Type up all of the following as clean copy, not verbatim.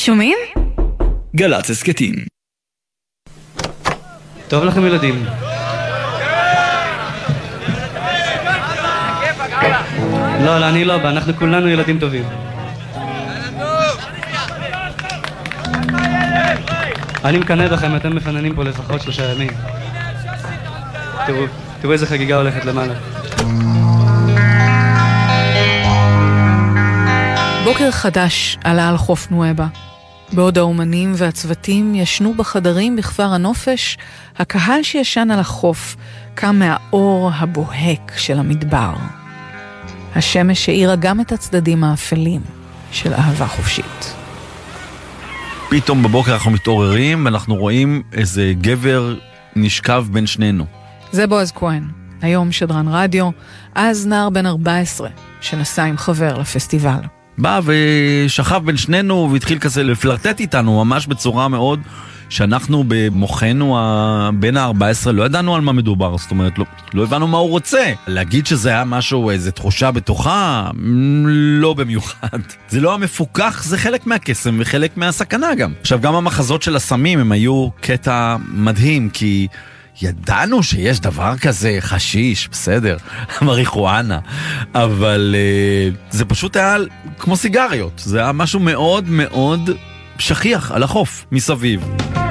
שומעים? גל"צ הסכתים. טוב לכם ילדים. לא, אני לא בא, אנחנו כולנו ילדים טובים. אני מקנא בכם, אתם מפננים פה לפחות 3 ימים. תראו איזה חגיגה הולכת למעלה. בוקר חדש עלה על חוף נואבה. בעוד האומנים והצוותים ישנו בחדרים בכפר הנופש, הקהל שישן על החוף קם מהאור הבוהק של המדבר. השמש האירה גם את הצדדים האפלים של אהבה חופשית. פתאום בבוקר אנחנו מתעוררים ואנחנו רואים איזה גבר נשכב בין שנינו. זה בועז כהן, היום שדרן רדיו, אז נער בן 14 שנסע עם חבר לפסטיבל. בא ושכב בין שנינו והתחיל כזה לפלרטט איתנו ממש בצורה מאוד שאנחנו במוחנו בין ה-14 לא ידענו על מה מדובר, זאת אומרת לא הבנו מה הוא רוצה. להגיד שזה היה משהו, איזו תחושה בתוכה, לא במיוחד. זה לא המפוקח, זה חלק מהקסם וחלק מהסכנה גם. עכשיו גם המחזות של הסמים הם היו קטע מדהים, כי ידענו שיש דבר כזה, חשיש, בסדר, מריחואנה, אבל זה פשוט היה כמו סיגריות, זה היה משהו מאוד מאוד שכיח על החוף מסביב.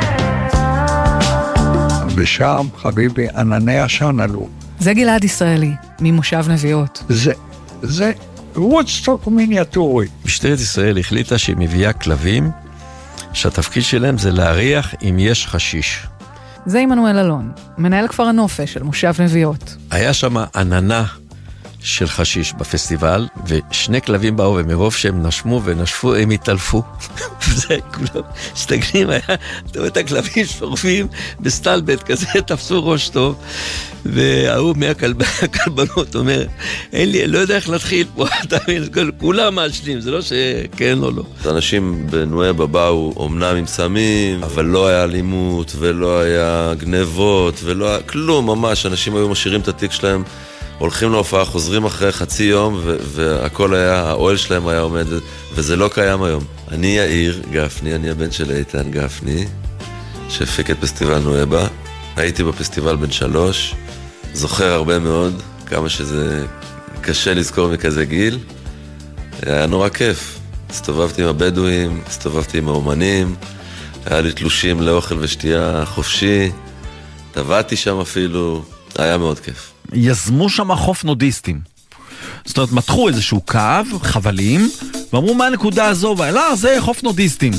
ושם חביבי ענני עשן עלו. זה גלעד ישראלי, ממושב נביאות. זה וודסטוק מיניאטורי. משטרת ישראל החליטה שהיא מביאה כלבים שהתפקיד שלהם זה להריח אם יש חשיש. זה עמנואל אלון, מנהל כפר הנופש של מושב נביאות. היה שם עננה של חשיש בפסטיבל, ו2 כלבים באו, ומרוב שהם נשמו ונשפו, הם התעלפו. וזה כולם, סתגלים, אתה רואה את הכלבים שורפים בסטלבט כזה, תפסו ראש טוב, והוא מהכלבנות אומר, לא יודע איך להתחיל פה, כולם מעשנים, זה לא שכן או לא. אנשים בנואבה באו אומנם עם סמים, אבל לא היה אלימות, ולא היה גנבות, ולא היה כלום, ממש, אנשים היו משאירים את התיק שלהם, הולכים להופעה, חוזרים אחרי חצי יום, והכל היה, האוהל שלהם היה עומד, וזה לא קיים היום. אני יאיר גפני, אני הבן של איתן גפני, שהפיק את פסטיבל נואבה. הייתי בפסטיבל בן 3, זוכר הרבה מאוד, כמה שזה קשה לזכור מכזה גיל. היה נורא כיף. הסתובבתי עם הבדואים, הסתובבתי עם האומנים, היה לי תלושים לאוכל ושתייה חופשי, טבעתי שם אפילו, היה מאוד כיף. יזמו שם חוף נודיסטים. זאת אומרת, מתחו איזשהו קו, חבלים, ואמרו מה הנקודה הזו, ואלה, זה חוף נודיסטים.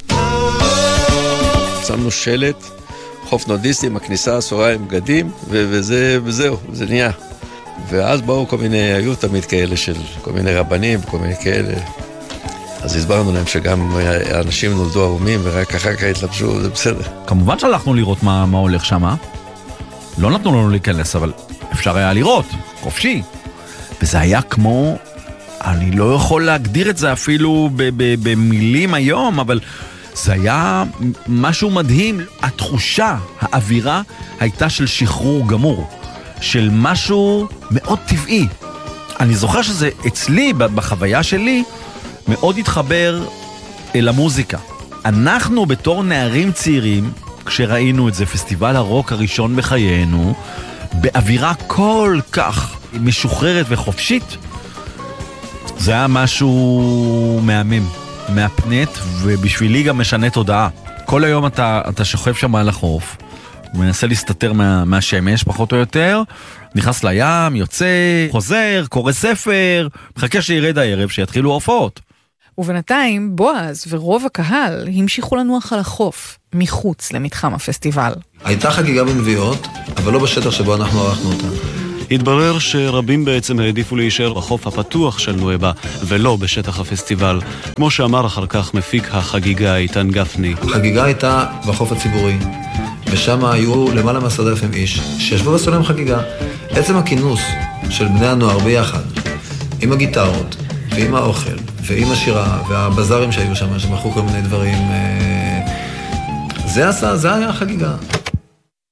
שמנו שלט, חוף נודיסטים, הכניסה אסורה עם בגדים, וזהו, זה נהיה. ואז באו כל מיני, היו תמיד כאלה של כל מיני רבנים, כל מיני כאלה. אז הסברנו להם שגם האנשים נולדו ערומים, ורק אחר כך התלבשו, זה בסדר. כמובן שהלכנו לראות מה הולך שם. לא נתנו לנו להיכנס, אבל אפשר היה לראות, חופשי. וזה היה כמו, אני לא יכול להגדיר את זה אפילו במילים היום, אבל זה היה משהו מדהים. התחושה, האווירה, הייתה של שחרור גמור, של משהו מאוד טבעי. אני זוכר שזה אצלי, בחוויה שלי, מאוד התחבר אל המוזיקה. אנחנו בתור נערים צעירים, כשראינו את זה, פסטיבל הרוק הראשון בחיינו, באווירה כל כך משוחררת וחופשית, זה היה משהו מהמם, מהפנט, ובשבילי גם משנה תודעה. כל היום אתה שוכב שם על החוף, ומנסה להסתתר מהשמש פחות או יותר, נכנס לים, יוצא, חוזר, קורא ספר, מחכה שירד הערב, שיתחילו ההופעות. ובינתיים בועז ורוב הקהל המשיכו לנוח על החוף, מחוץ למתחם הפסטיבל. הייתה חגיגה בנביאות, אבל לא בשטח שבו אנחנו ערכנו אותה. התברר שרבים בעצם העדיפו להישאר בחוף הפתוח של נואבה, ולא בשטח הפסטיבל, כמו שאמר אחר כך מפיק החגיגה איתן גפני. החגיגה הייתה בחוף הציבורי, ושם היו למעלה מ10,000 איש שישבו ועשו להם חגיגה. עצם הכינוס של בני הנוער ביחד, עם הגיטרות ועם האוכל ועם השירה והבזארים שהיו שם, שמחו כל מיני דברים, זה היה חגיגה.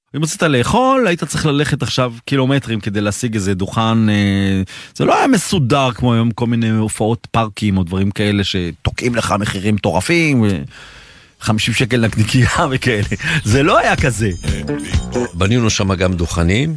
אם רצית לאכול, היית צריך ללכת עכשיו קילומטרים כדי להשיג איזה דוכן, זה לא היה מסודר כמו היום כל מיני הופעות פארקים או דברים כאלה שתוקעים לך מחירים מטורפים, 50 שקל נקניקייה וכאלה, זה לא היה כזה. בנינו שם גם דוכנים,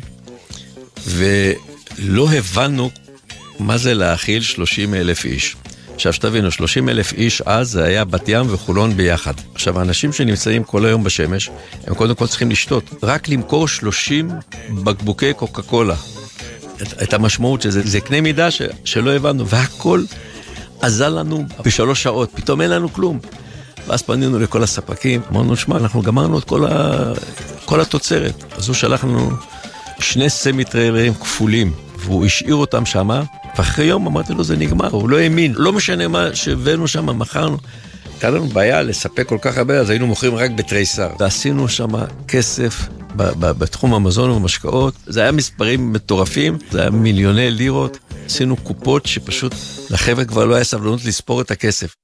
ולא הבנו מה זה להאכיל 30,000 איש. עכשיו שתבינו, 30,000 איש אז זה היה בת ים וחולון ביחד. עכשיו, האנשים שנמצאים כל היום בשמש, הם קודם כל צריכים לשתות. רק למכור 30 בקבוקי קוקה קולה. את המשמעות שזה, זה קנה מידה שלא הבנו, והכל עזר לנו ב3 שעות. פתאום אין לנו כלום. ואז פנינו לכל הספקים, אמרנו, שמה, אנחנו גמרנו את כל התוצרת. אז הוא שלח לנו 2 סמי-טריילרים כפולים, והוא השאיר אותם שמה, ואחרי יום אמרתי לו, זה נגמר, הוא לא האמין. לא משנה מה שהבאנו שם, מכרנו. הייתה לנו בעיה לספק כל כך הרבה, אז היינו מוכרים רק בתריסר. ועשינו שם כסף בתחום המזון ומשקאות. זה היה מספרים מטורפים, זה היה מיליוני לירות. עשינו קופות שפשוט לחבר'ה כבר לא היה סבלנות לספור את הכסף.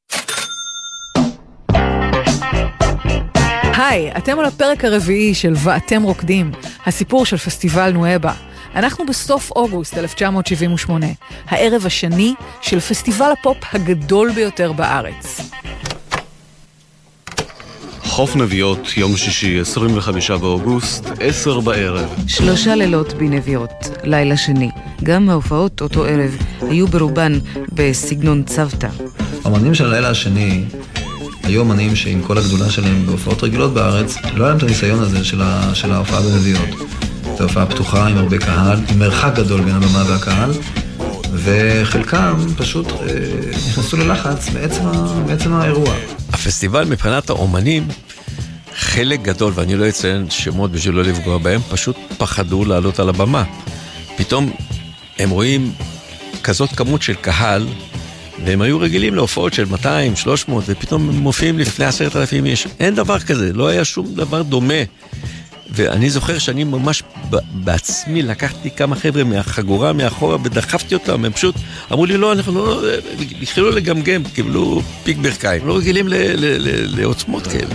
היי, אתם על הפרק הרביעי של ואתם רוקדים, הסיפור של פסטיבל נואבה. אנחנו בסוף אוגוסט 1978, הערב השני של פסטיבל הפופ הגדול ביותר בארץ. חוף נביעות, יום שישי, 25 באוגוסט, 10 בערב. 3 לילות בנביעות, לילה שני. גם ההופעות אותו ערב היו ברובן בסגנון צוותא. אמנים של הלילה השני היו אמנים שעם כל הגדולה שלהם בהופעות רגילות בארץ, לא היה להם את הניסיון הזה של ההופעה בנביעות. זו הופעה פתוחה עם הרבה קהל, עם מרחק גדול בין הבמה והקהל, וחלקם פשוט נכנסו ללחץ בעצם האירוע. הפסטיבל מבחינת האומנים, חלק גדול, ואני לא אציין שמות בשביל לא לפגוע בהם, פשוט פחדו לעלות על הבמה. פתאום הם רואים כזאת כמות של קהל, והם היו רגילים להופעות של 200, 300, ופתאום הם מופיעים לפני 10,000 איש. אין דבר כזה, לא היה שום דבר דומה. ואני זוכר שאני ממש בעצמי לקחתי כמה חבר'ה מהחגורה, מאחורה, ודחפתי אותם, הם פשוט אמרו לי, לא, אנחנו לא, התחילו לגמגם, קיבלו פיק ברכיים. לא רגילים לעוצמות כאלה.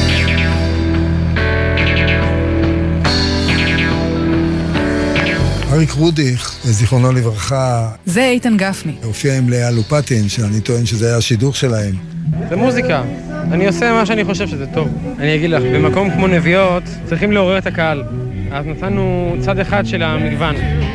אריק רודיך, זיכרונו לברכה. זה איתן גפני. הופיע עם לאה לופטין, שאני טוען שזה היה השידוך שלהם. זה מוזיקה. אני עושה מה שאני חושב שזה טוב. אני אגיד לך, במקום כמו נביעות צריכים לעורר את הקהל. אז נתנו צד אחד של המגוון.